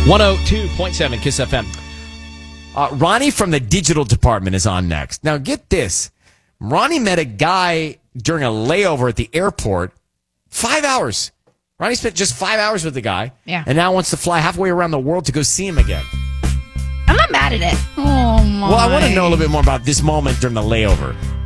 102.7 Kiss FM. Ronnie from the digital department is on next. Now, get this. Ronnie met a guy during a layover at the airport. 5 hours. Ronnie spent just 5 hours with the guy. Yeah. And now wants to fly halfway around the world to go see him again. I'm not mad at it. Oh, my. Well, I want to know a little bit more about this moment during the layover.